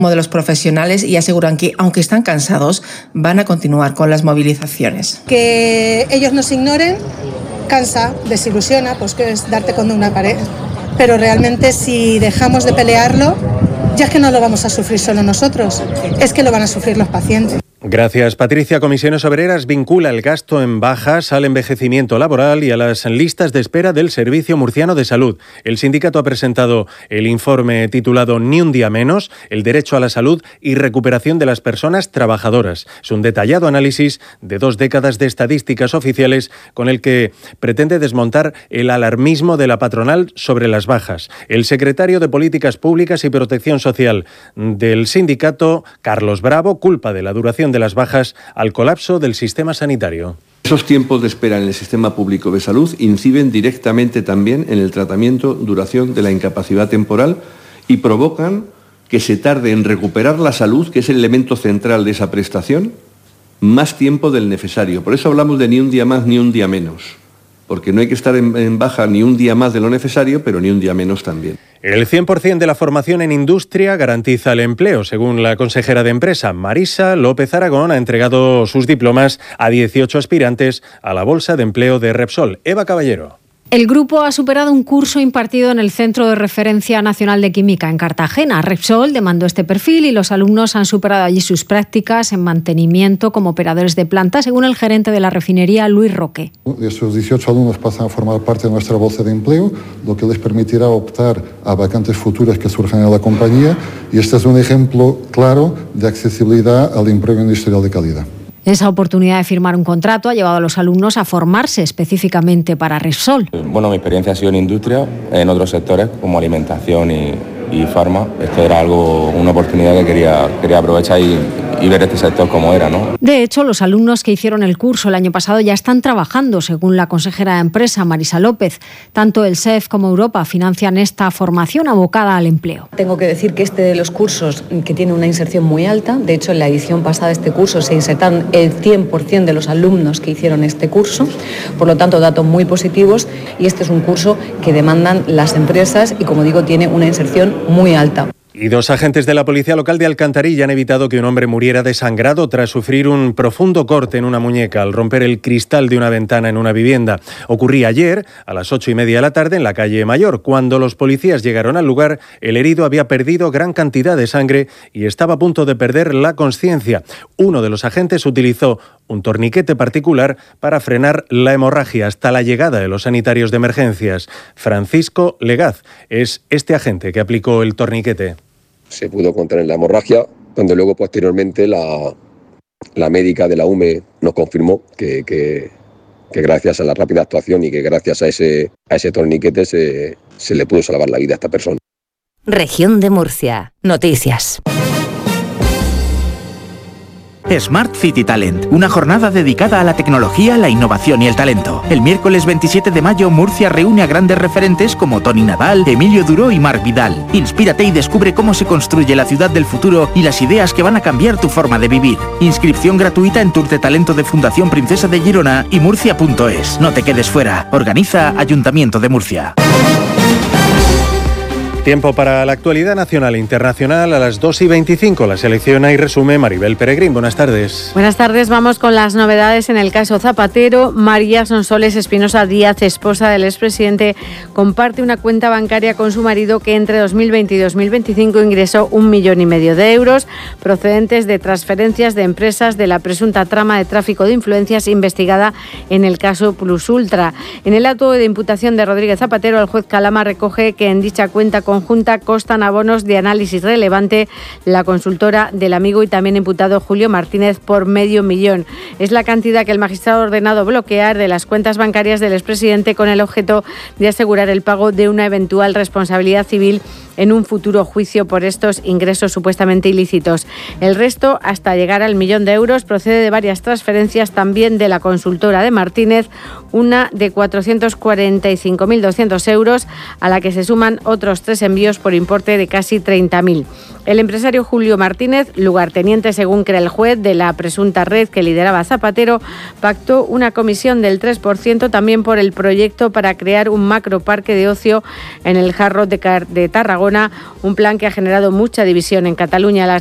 de los profesionales y aseguran que, aunque están cansados, van a continuar con las movilizaciones. Que ellos nos ignoren cansa, desilusiona, pues que es darte contra una pared. Pero realmente si dejamos de pelearlo, ya es que no lo vamos a sufrir solo nosotros, es que lo van a sufrir los pacientes. Gracias, Patricia. Comisiones Obreras vincula el gasto en bajas al envejecimiento laboral y a las listas de espera del Servicio Murciano de Salud. El sindicato ha presentado el informe titulado Ni un día menos, el derecho a la salud y recuperación de las personas trabajadoras. Es un detallado análisis de 2 décadas de estadísticas oficiales con el que pretende desmontar el alarmismo de la patronal sobre las bajas. El secretario de Políticas Públicas y Protección Social del sindicato, Carlos Bravo, culpa de la duración de las bajas al colapso del sistema sanitario. Esos tiempos de espera en el sistema público de salud inciden directamente también en el tratamiento, duración de la incapacidad temporal y provocan que se tarde en recuperar la salud, que es el elemento central de esa prestación, más tiempo del necesario. Por eso hablamos de ni un día más ni un día menos, porque no hay que estar en baja ni un día más de lo necesario, pero ni un día menos también. El 100% de la formación en industria garantiza el empleo. Según la consejera de Empresa, Marisa López Aragón, ha entregado sus diplomas a 18 aspirantes a la Bolsa de Empleo de Repsol. Eva Caballero. El grupo ha superado un curso impartido en el Centro de Referencia Nacional de Química en Cartagena. Repsol demandó este perfil y los alumnos han superado allí sus prácticas en mantenimiento como operadores de planta, según el gerente de la refinería, Luis Roque. Estos 18 alumnos pasan a formar parte de nuestra bolsa de empleo, lo que les permitirá optar a vacantes futuras que surjan en la compañía, y este es un ejemplo claro de accesibilidad al empleo industrial de calidad. Esa oportunidad de firmar un contrato ha llevado a los alumnos a formarse específicamente para Repsol. Bueno, mi experiencia ha sido en industria, en otros sectores como alimentación y farma. Esto era una oportunidad que quería aprovechar y ver este sector como era, ¿no? De hecho, los alumnos que hicieron el curso el año pasado ya están trabajando, según la consejera de Empresa, Marisa López. Tanto el SEF como Europa financian esta formación abocada al empleo. Tengo que decir que este de los cursos que tiene una inserción muy alta, de hecho en la edición pasada de este curso se insertaron el 100% de los alumnos que hicieron este curso, por lo tanto datos muy positivos, y este es un curso que demandan las empresas y, como digo, tiene una inserción muy alta. Y 2 agentes de la Policía Local de Alcantarilla han evitado que un hombre muriera desangrado tras sufrir un profundo corte en una muñeca al romper el cristal de una ventana en una vivienda. Ocurría ayer a las 8:30 de la tarde en la calle Mayor. Cuando los policías llegaron al lugar, el herido había perdido gran cantidad de sangre y estaba a punto de perder la consciencia. Uno de los agentes utilizó un torniquete particular para frenar la hemorragia hasta la llegada de los sanitarios de emergencias. Francisco Legaz es este agente que aplicó el torniquete. Se pudo contener la hemorragia, donde luego posteriormente la médica de la UME nos confirmó que gracias a la rápida actuación y que gracias a ese torniquete se le pudo salvar la vida a esta persona. Región de Murcia. Noticias. Smart City Talent, una jornada dedicada a la tecnología, la innovación y el talento. El miércoles 27 de mayo, Murcia reúne a grandes referentes como Toni Nadal, Emilio Duró y Marc Vidal. Inspírate y descubre cómo se construye la ciudad del futuro y las ideas que van a cambiar tu forma de vivir. Inscripción gratuita en Tour de Talento de Fundación Princesa de Girona y murcia.es. No te quedes fuera. Organiza Ayuntamiento de Murcia. Tiempo para la actualidad nacional e internacional a las 2:25. La selecciona y resume Maribel Peregrín. Buenas tardes. Buenas tardes. Vamos con las novedades en el caso Zapatero. María Sonsoles Espinosa Díaz, esposa del expresidente, comparte una cuenta bancaria con su marido que entre 2020 y 2025 ingresó 1,5 millones de euros procedentes de transferencias de empresas de la presunta trama de tráfico de influencias investigada en el caso Plus Ultra. En el auto de imputación de Rodríguez Zapatero, el juez Calama recoge que en dicha cuenta conjunta constan abonos de análisis relevante la consultora del amigo y también imputado Julio Martínez por 500.000. Es la cantidad que el magistrado ha ordenado bloquear de las cuentas bancarias del expresidente con el objeto de asegurar el pago de una eventual responsabilidad civil en un futuro juicio por estos ingresos supuestamente ilícitos. El resto, hasta llegar al 1 millón de euros, procede de varias transferencias también de la consultora de Martínez, una de 445.200 euros, a la que se suman otros 3 3 envíos por importe de casi 30.000. El empresario Julio Martínez, lugarteniente según cree el juez de la presunta red que lideraba Zapatero, pactó una comisión del 3% también por el proyecto para crear un macroparque de ocio en el Hard Rock de Tarragona, un plan que ha generado mucha división en Cataluña. Las